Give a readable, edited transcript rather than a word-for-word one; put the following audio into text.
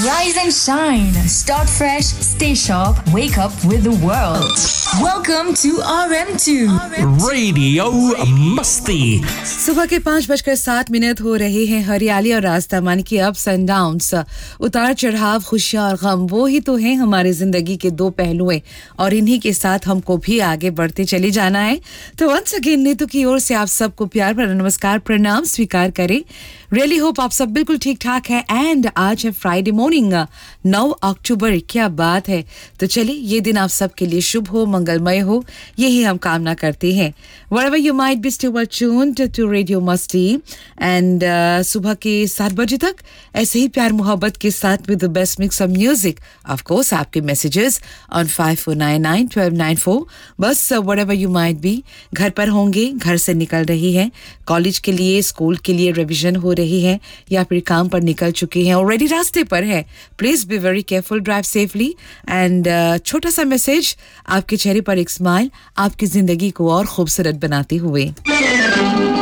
Rise and shine. Start fresh, stay sharp, wake up with the world. Welcome to RM2 Radio Musti. सुबह के 5:07 हो रहे हैं. हरियाली और रास्ता मान की अप्स एंड डाउन्स, उतार चढ़ाव, खुशियां और गम, वो ही तो हैं हमारे जिंदगी के दो पहलुएं और इन्हीं के साथ हमको भी आगे बढ़ते चले जाना है. तो वंस अगेन नीतू की ओर से आप सबको प्यार भरा नमस्कार, प्रणाम स्वीकार करें. रियली होप आप सब बिल्कुल ठीक ठाक है. एंड आज है फ्राइडे मॉर्निंग, 9 अक्टूबर. क्या बात है. तो चलिए ये दिन आप सबके लिए शुभ हो, मंगलमय हो, यही हम कामना करते हैं. Wherever you might be, still tuned to Radio Musti. And सुबह के 7 बजे तक ऐसे ही प्यार मोहब्बत के साथ with the best mix of music. Of course, आपके messages on 5499-1294. बस whatever you might be, घर पर होंगे, घर से निकल रही हैं, कॉलेज के लिए, स्कूल के लिए रिवीजन हो रही है, या फिर काम पर निकल चुके हैं, ऑलरेडी रास्ते पर है. Please be very careful, drive safely. And छोटा सा मैसेज, आपके चेहरे पर एक स्माइल आपकी जिंदगी को और खूबसूरत बनाते हुए.